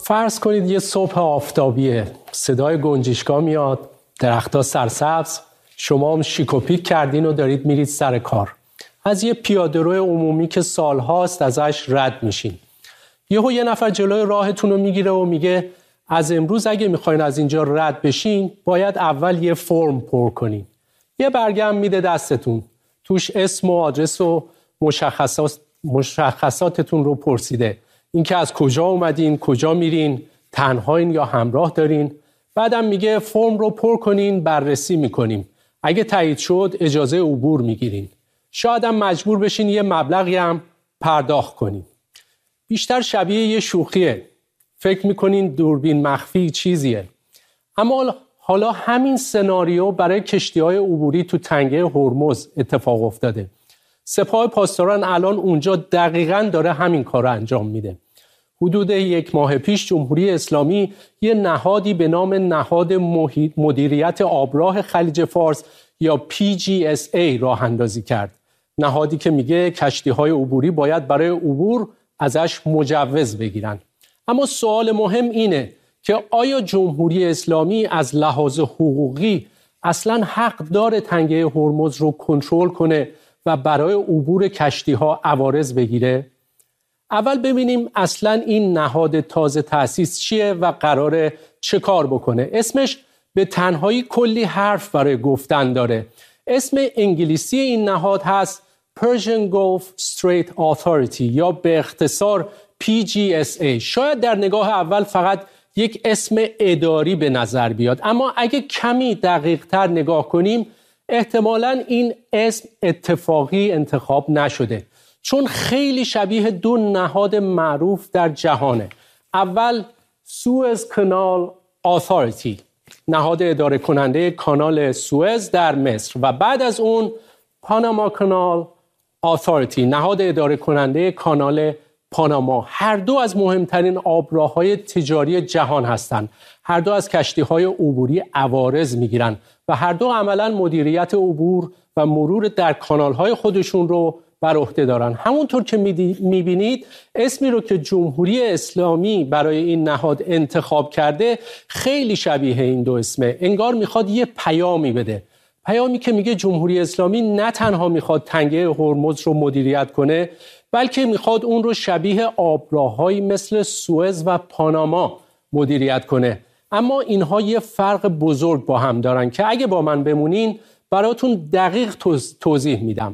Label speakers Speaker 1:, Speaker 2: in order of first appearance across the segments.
Speaker 1: فرض کنید یه صبح آفتابیه، صدای گنجشکا میاد، درخت‌ها سرسبز، شما هم شیک و پیک کردین و دارید میرید سر کار. از یه پیاده‌رو عمومی که سالهاست ازش رد میشین. یه نفر جلوی راهتون رو میگیره و میگه از امروز اگه میخواین از اینجا رد بشین باید اول یه فرم پر کنین. یه برگه هم میده دستتون، توش اسم و آدرس و مشخصاتتون رو پرسیده، اینکه از کجا اومدین، کجا میرین، تنهاین یا همراه دارین. بعدم میگه فرم رو پر کنین، بررسی میکنیم، اگه تایید شد اجازه عبور میگیرین. شاید هم مجبور بشین یه مبلغی هم پرداخت کنین. بیشتر شبیه یه شوخیه، فکر میکنین دوربین مخفی چیزیه. اما حالا همین سناریو برای کشتی‌های عبوری تو تنگه هرمز اتفاق افتاده. سپاه پاسداران الان اونجا دقیقاً داره همین کار رو انجام میده. حدود 1 ماه پیش جمهوری اسلامی یه نهادی به نام نهاد مدیریت آبراه خلیج فارس یا PGSA راه اندازی کرد. نهادی که میگه کشتی‌های عبوری باید برای عبور ازش مجوز بگیرن. اما سوال مهم اینه که آیا جمهوری اسلامی از لحاظ حقوقی اصلاً حق داره تنگه هرمز رو کنترل کنه و برای عبور کشتی‌ها عوارض بگیره؟ اول ببینیم اصلاً این نهاد تازه تأسیس چیه و قراره چه کار بکنه. اسمش به تنهایی کلی حرف برای گفتن داره. اسم انگلیسی این نهاد هست Persian Gulf Strait Authority یا به اختصار PGSA. شاید در نگاه اول فقط یک اسم اداری به نظر بیاد، اما اگه کمی دقیق تر نگاه کنیم احتمالاً این اسم اتفاقی انتخاب نشده، چون خیلی شبیه 2 نهاد معروف در جهانه. اول سوئز کانال آثاریتی، نهاد اداره کننده کانال سوئز در مصر، و بعد از اون پاناما کانال آثاریتی، نهاد اداره کننده کانال پاناما. هر دو از مهمترین آبراه‌های تجاری جهان هستند. هر دو از کشتی‌های عبوری عوارض میگیرن و هر دو عملاً مدیریت عبور و مرور در کانال‌های خودشون رو بر عهده دارن. همونطور که میبینید اسمی رو که جمهوری اسلامی برای این نهاد انتخاب کرده خیلی شبیه این 2 اسمه. انگار میخواد یه پیامی بده، پیامی که میگه جمهوری اسلامی نه تنها میخواد تنگه هرمز رو مدیریت کنه، بلکه میخواد اون رو شبیه آبراه‌هایی مثل سوئز و پاناما مدیریت کنه. اما اینها یه فرق بزرگ با هم دارن که اگه با من بمونین براتون دقیق توضیح میدم.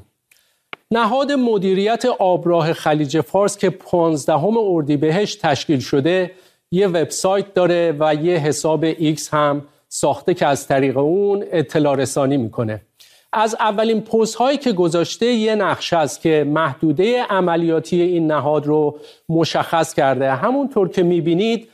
Speaker 1: نهاد مدیریت آبراه خلیج فارس که 15 اردیبهشت تشکیل شده یه وبسایت داره و یه حساب ایکس هم ساخته که از طریق اون اطلاع رسانی میکنه. از اولین پست هایی که گذاشته یه نقشه است که محدوده عملیاتی این نهاد رو مشخص کرده. همونطور که میبینید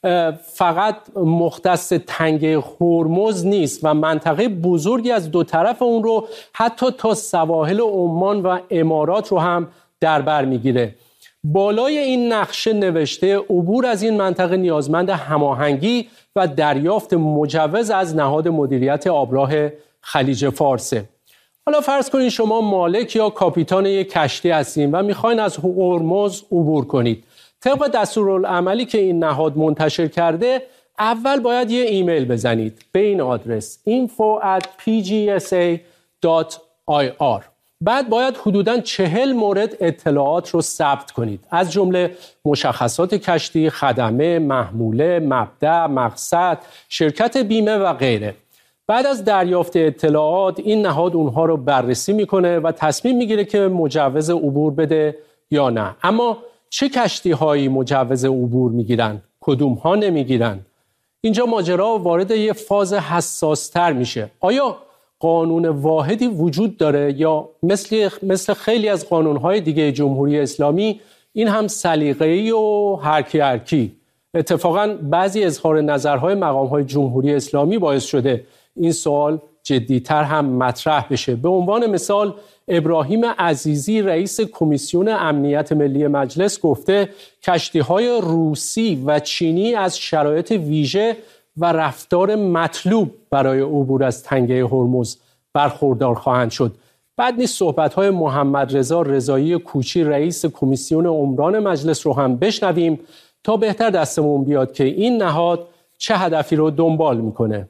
Speaker 1: فقط مختص تنگه هرمز نیست و منطقه بزرگی از 2 طرف اون رو حتی تا سواحل عمان و امارات رو هم در بر میگیره. بالای این نقشه نوشته عبور از این منطقه نیازمند هماهنگی و دریافت مجوز از نهاد مدیریت آبراه خلیج فارسه. حالا فرض کنید شما مالک یا کاپیتان یک کشتی هستین و میخواین از هرمز عبور کنید. طبق دستورالعملی که این نهاد منتشر کرده اول باید یه ایمیل بزنید به این آدرس info@pgsa.ir. بعد باید حدوداً 40 مورد اطلاعات رو ثبت کنید، از جمله مشخصات کشتی، خدمه، محموله، مبدأ، مقصد، شرکت بیمه و غیره. بعد از دریافت اطلاعات این نهاد اونها رو بررسی میکنه و تصمیم میگیره که مجوز عبور بده یا نه. اما چه کشتی‌هایی مجوز عبور میگیرن؟ کدوم ها نمیگیرن؟ اینجا ماجرا وارد یه فاز حساس‌تر میشه. آیا قانون واحدی وجود داره یا مثل خیلی از قانون‌های دیگه جمهوری اسلامی این هم سلیقه‌ای و هرکی؟ اتفاقاً بعضی اظهار نظرهای مقام‌های جمهوری اسلامی باعث شده این سوال جدی‌تر هم مطرح بشه. به عنوان مثال ابراهیم عزیزی رئیس کمیسیون امنیت ملی مجلس گفته کشتی‌های روسی و چینی از شرایط ویژه و رفتار مطلوب برای عبور از تنگه هرمز برخوردار خواهند شد. بعد نیست صحبت‌های محمد رضا رضایی کوچی رئیس کمیسیون عمران مجلس رو هم بشنویم تا بهتر دستمون بیاد که این نهاد چه هدفی رو دنبال میکنه.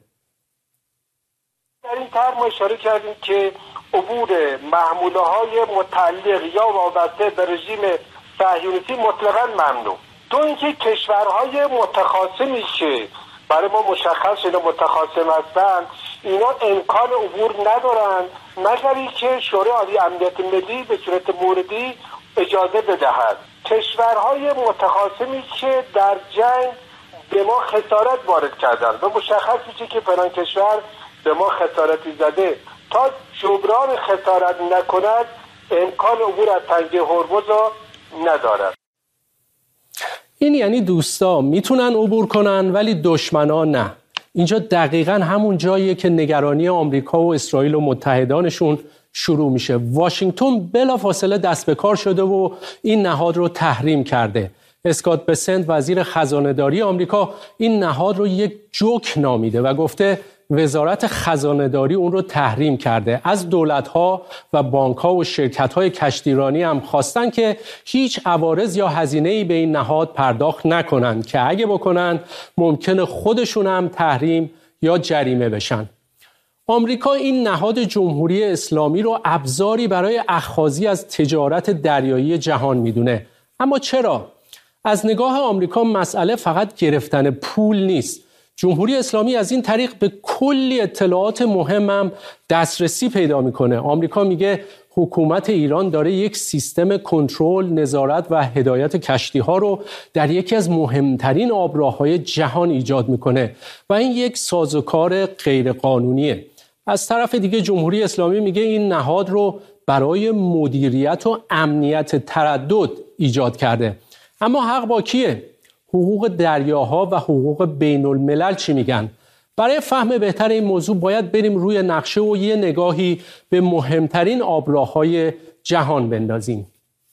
Speaker 2: در این طرح ما اشاره کردیم که عبور محموله‌های متعلق یا وابسته به رژیم صهیونیستی مطلقاً ممنوع. دو اینکه کشورهای متخاصمی که برای ما مشخص شده متخاصم هستند، اینا امکان عبور ندارند مگر اینکه شورای عالی امنیت ملی به صورت موردی اجازه بدهد. کشورهای متخاصمی که در جنگ به ما خسارت وارد کردند و مشخص میشه که فلان کشور به ما خسارتی زده، تا جبران خسارت نکند امکان عبور از تنگه هرمز را ندارد.
Speaker 1: این یعنی دوستا میتونن عبور کنن ولی دشمنا نه. اینجا دقیقاً همون جاییه که نگرانی آمریکا و اسرائیل و متحدانشون شروع میشه. واشنگتن بلافاصله دست به کار شده و این نهاد رو تحریم کرده. اسکات بسنت وزیر خزانه‌داری آمریکا این نهاد رو یک جوک نامیده و گفته وزارت خزانه‌داری اون رو تحریم کرده. از دولت‌ها و بانک‌ها و شرکت‌های کشتیرانی هم خواستن که هیچ عوارض یا هزینه‌ای به این نهاد پرداخت نکنند که اگه بکنن ممکنه خودشون هم تحریم یا جریمه بشن. آمریکا این نهاد جمهوری اسلامی رو ابزاری برای اخاذی از تجارت دریایی جهان میدونه. اما چرا؟ از نگاه آمریکا مسئله فقط گرفتن پول نیست. جمهوری اسلامی از این طریق به کلی اطلاعات مهمم دسترسی پیدا میکنه. آمریکا میگه حکومت ایران داره یک سیستم کنترل، نظارت و هدایت کشتی‌ها رو در یکی از مهمترین آبراههای جهان ایجاد میکنه و این یک سازوکار غیرقانونیه. از طرف دیگه جمهوری اسلامی میگه این نهاد رو برای مدیریت و امنیت تردد ایجاد کرده. اما حق با کیه؟ حقوق دریاها و حقوق بین الملل چی میگن؟ برای فهم بهتر این موضوع باید بریم روی نقشه و یه نگاهی به مهمترین آبراههای جهان بندازیم.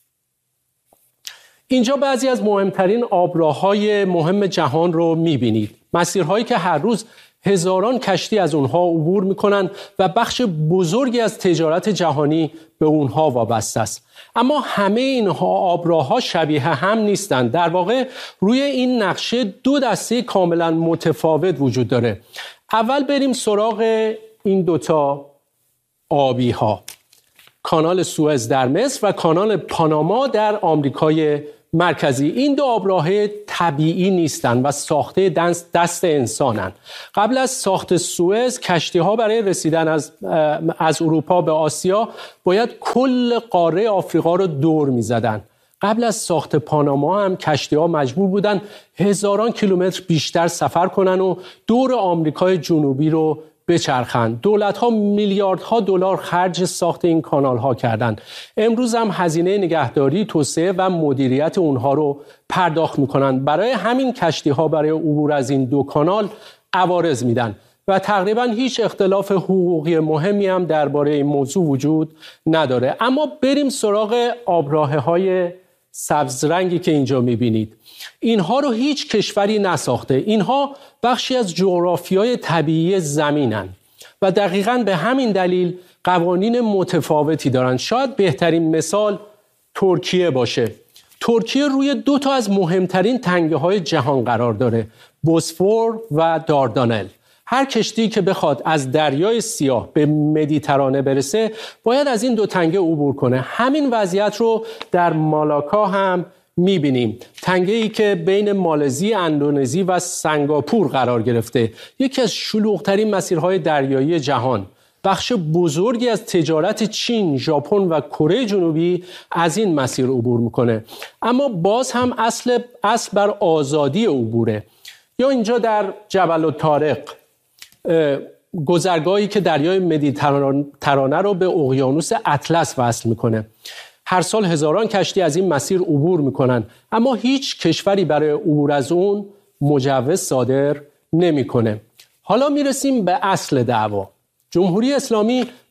Speaker 1: اینجا بعضی از مهمترین آبراههای مهم جهان رو میبینید. مسیرهایی که هر روز هزاران کشتی از اونها عبور میکنن و بخش بزرگی از تجارت جهانی به اونها وابسته است. اما همه اینها آبراهها شبیه هم نیستند. در واقع روی این نقشه دو دسته کاملا متفاوت وجود داره. اول بریم سراغ این دوتا آبی ها. کانال سوئز در مصر و کانال پاناما در آمریکای مرکزی. این دو آبراه طبیعی نیستند و ساخته دست انسانند. قبل از ساخت سوئز کشتی‌ها برای رسیدن از اروپا به آسیا باید کل قاره آفریقا رو دور می‌زدند. قبل از ساخت پاناما هم کشتی‌ها مجبور بودن هزاران کیلومتر بیشتر سفر کنن و دور آمریکای جنوبی رو بچرخند. دولت‌ها میلیاردها دلار خرج ساخت این کانال‌ها کردند. امروز هم هزینه نگهداری، توسعه و مدیریت اونها رو پرداخت می‌کنند. برای همین کشتی‌ها برای عبور از این دو کانال عوارض میدن و تقریباً هیچ اختلاف حقوقی مهمی هم درباره این موضوع وجود نداره. اما بریم سراغ آبراهه‌های سبز رنگی که اینجا می‌بینید. اینها رو هیچ کشوری نساخته. اینها بخشی از جغرافیای طبیعی زمینن و دقیقاً به همین دلیل قوانین متفاوتی دارن. شاید بهترین مثال ترکیه باشه. ترکیه روی دو تا از مهمترین تنگه‌های جهان قرار داره، بوسفور و داردانل. هر کشتی که بخواد از دریای سیاه به مدیترانه برسه باید از این دو تنگه عبور کنه. همین وضعیت رو در مالاکا هم میبینیم. تنگه‌ای که بین مالزی، اندونزی و سنگاپور قرار گرفته. یکی از شلوغ‌ترین مسیرهای دریایی جهان. بخش بزرگی از تجارت چین، ژاپن و کره جنوبی از این مسیر عبور میکنه. اما باز هم اصل بر آزادی عبوره. یا اینجا در جبل الطارق، گذرگاهی که دریای مدیترانه رو به اقیانوس اطلس وصل میکنه. هر سال هزاران کشتی از این مسیر عبور میکنن، اما هیچ کشوری برای عبور از اون مجوز صادر نمیکنه. حالا میرسیم به اصل دعوا. جمهوری اسلامی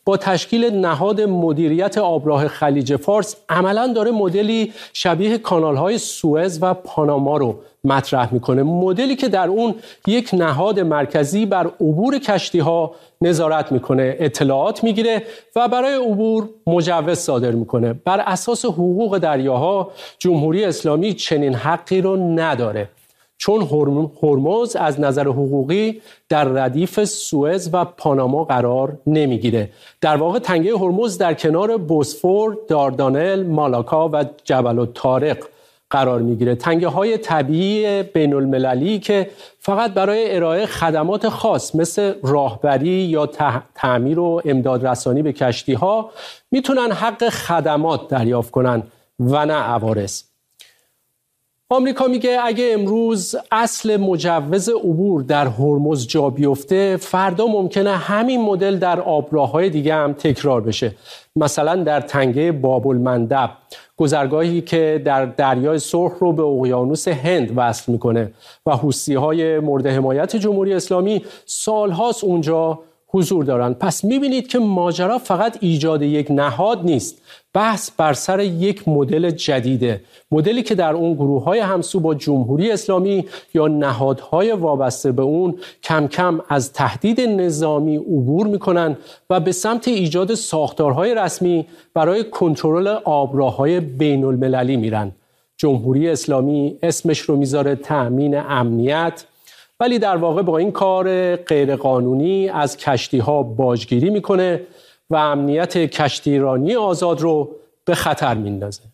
Speaker 1: با تشکیل نهاد مدیریت آبراه خلیج فارس عملاً داره مدلی شبیه کانال‌های سوئز و پاناما رو مطرح میکنه، مدلی که در اون یک نهاد مرکزی بر عبور کشتی‌ها نظارت میکنه، اطلاعات میگیره و برای عبور مجوز صادر میکنه. بر اساس حقوق دریاها جمهوری اسلامی چنین حقی رو نداره، چون هرمز از نظر حقوقی در ردیف سوئز و پاناما قرار نمیگیره. در واقع تنگه هرمز در کنار بوسفور، داردانل، مالاکا و جبل الطارق قرار میگیره. تنگه های طبیعی بین المللی که فقط برای ارائه خدمات خاص مثل راهبری یا تعمیر و امداد رسانی به کشتی ها میتونن حق خدمات دریافت کنن و نه عوارض. آمریکا میگه اگه امروز اصل مجوز عبور در هرمز جا بیفته، فردا ممکنه همین مدل در آبراه‌های دیگه هم تکرار بشه. مثلا در تنگه باب المندب، گذرگاهی که در دریای سرخ رو به اقیانوس هند وصل میکنه و حوثی‌های مورد حمایت جمهوری اسلامی سالهاست اونجا حضور دارن. پس میبینید که ماجرا فقط ایجاد یک نهاد نیست، بحث بر سر یک مدل جدیده، مدلی که در اون گروه‌های همسو با جمهوری اسلامی یا نهادهای وابسته به اون کم کم از تهدید نظامی عبور میکنن و به سمت ایجاد ساختارهای رسمی برای کنترل آبراه‌های بین المللی میرن. جمهوری اسلامی اسمش رو میذاره تأمین امنیت، ولی در واقع با این کار غیرقانونی از کشتی‌ها باجگیری میکنه و امنیت کشتیرانی آزاد رو به خطر میندازه.